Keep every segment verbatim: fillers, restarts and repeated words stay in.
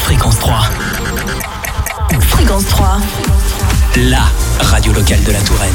Fréquence trois. Fréquence trois. La radio locale de la Touraine.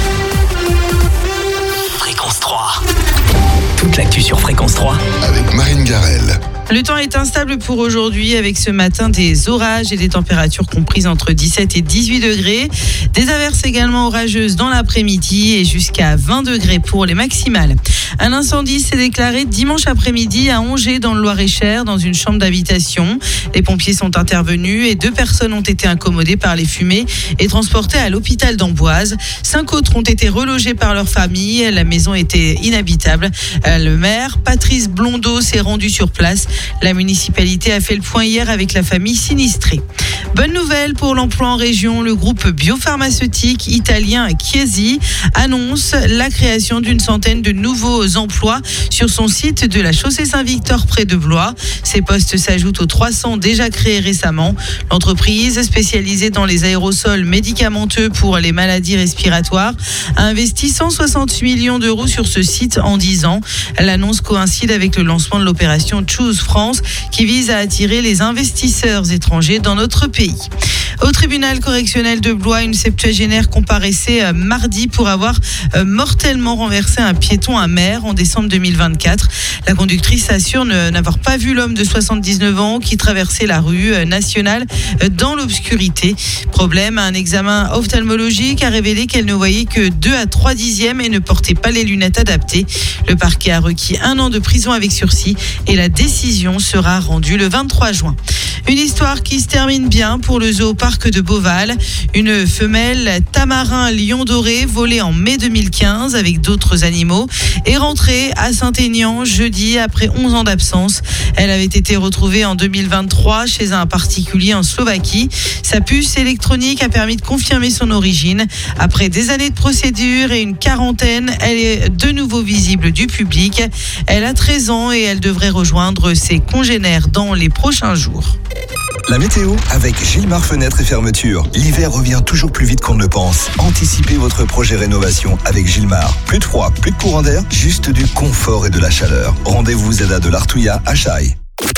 Fréquence trois. Toute l'actu sur Fréquence trois. Avec Marine Garel. Le temps est instable pour aujourd'hui avec ce matin des orages et des températures comprises entre dix-sept et dix-huit degrés. Des averses également orageuses dans l'après-midi et jusqu'à vingt degrés pour les maximales. Un incendie s'est déclaré dimanche après-midi à Angers dans le Loir-et-Cher dans une chambre d'habitation. Les pompiers sont intervenus et deux personnes ont été incommodées par les fumées et transportées à l'hôpital d'Amboise. Cinq autres ont été relogées par leur famille. La maison était inhabitable. Le maire, Patrice Blondeau, s'est rendu sur place. La municipalité a fait le point hier avec la famille sinistrée. Bonne nouvelle pour l'emploi en région. Le groupe biopharmaceutique italien Chiesi annonce la création d'une centaine de nouveaux emplois sur son site de la chaussée Saint-Victor près de Blois. Ces postes s'ajoutent aux trois cents déjà créés récemment. L'entreprise, spécialisée dans les aérosols médicamenteux pour les maladies respiratoires, a investi cent soixante millions d'euros sur ce site en dix ans. L'annonce coïncide avec le lancement de l'opération Choose France qui vise à attirer les investisseurs étrangers dans notre pays. Au tribunal correctionnel de Blois, une septuagénaire comparaissait mardi pour avoir mortellement renversé un piéton à Mer en décembre deux mille vingt-quatre. La conductrice assure n'avoir pas vu l'homme de soixante-dix-neuf ans qui traversait la rue nationale dans l'obscurité. Problème, un examen ophtalmologique a révélé qu'elle ne voyait que deux à trois dixièmes et ne portait pas les lunettes adaptées. Le parquet a requis un an de prison avec sursis et la décision sera rendue le vingt-trois juin. Une histoire qui se termine bien pour le zooparc de Beauval. Une femelle tamarin lion doré volée en mai deux mille quinze avec d'autres animaux est rentrée à Saint-Aignan jeudi après onze ans d'absence. Elle avait été retrouvée en deux mille vingt-trois chez un particulier en Slovaquie. Sa puce électronique a permis de confirmer son origine. Après des années de procédure et une quarantaine, elle est de nouveau visible du public. Elle a treize ans et elle devrait rejoindre ses congénères dans les prochains jours. La météo avec Gilmar Fenêtres et Fermetures. L'hiver revient toujours plus vite qu'on ne le pense. Anticipez votre projet rénovation avec Gilmar. Plus de froid, plus de courant d'air, juste du confort et de la chaleur. Rendez-vous Zeda de l'Artouillat à Chaille.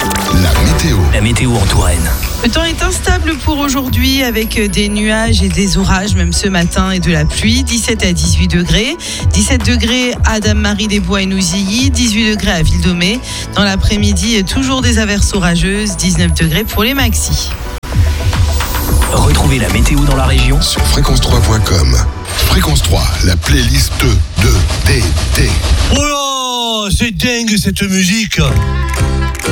La météo. La météo en Touraine. Le temps est instable pour aujourd'hui avec des nuages et des orages, même ce matin, et de la pluie. dix-sept à dix-huit degrés. dix-sept degrés à Dame-Marie-des-Bois et Nouzilly. dix-huit degrés à Ville-Domé. Dans l'après-midi, toujours des averses orageuses. dix-neuf degrés pour les maxis. Retrouvez la météo dans la région Sur fréquence trois point com. Fréquence trois, la playlist de D D. Oh là, c'est dingue cette musique.